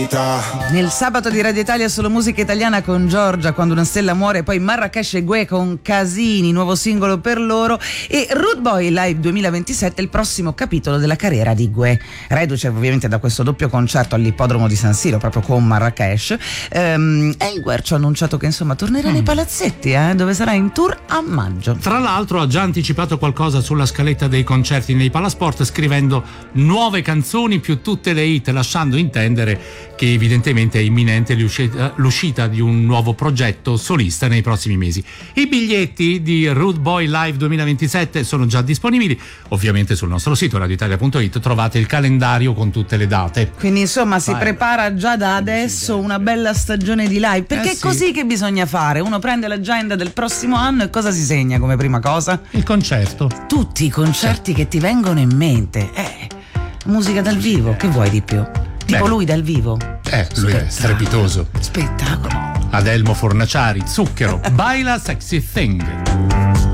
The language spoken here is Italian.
Nel sabato di Radio Italia solo musica italiana con Giorgia, Quando una stella muore, poi Marrakesh e Guè con Casini, nuovo singolo per loro, e Rude Boy Live 2027, il prossimo capitolo della carriera di Guè, reduce ovviamente da questo doppio concerto all'ippodromo di San Siro proprio con Marrakesh. E il Guercio ha annunciato che insomma tornerà nei palazzetti, dove sarà in tour a maggio. Tra l'altro ha già anticipato qualcosa sulla scaletta dei concerti nei Palasport, scrivendo nuove canzoni più tutte le hit, lasciando intendere che evidentemente è imminente l'uscita di un nuovo progetto solista nei prossimi mesi. I biglietti di Rude Boy Live 2027 sono già disponibili, ovviamente sul nostro sito radioitalia.it trovate il calendario con tutte le date. Quindi insomma si prepara già da adesso una bella stagione di live, perché è così che bisogna fare. Uno prende l'agenda del prossimo anno e cosa si segna come prima cosa? Il concerto. Tutti i concerti che ti vengono in mente. Musica dal vivo, che vuoi di più? Tipo lui dal vivo. Lui è strepitoso. Spettacolo. Adelmo Fornaciari, Zucchero, Baila Sexy Thing.